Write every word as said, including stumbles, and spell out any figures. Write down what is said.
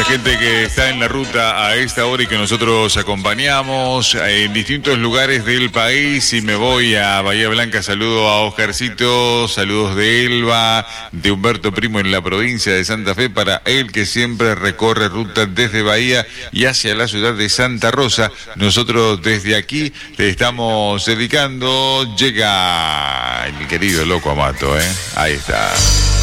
gente que está en la ruta a esta hora y que nosotros acompañamos en distintos lugares del país. Y me voy a Bahía Blanca, saludo a Oscarcito, saludos de Elba, de Humberto Primo en la provincia de Santa Fe, para él que siempre recorre ruta desde Bahía y hacia la ciudad de Santa Rosa. Nosotros desde aquí te estamos dedicando. Llega el querido Loco Amato, ¿eh? Ahí está.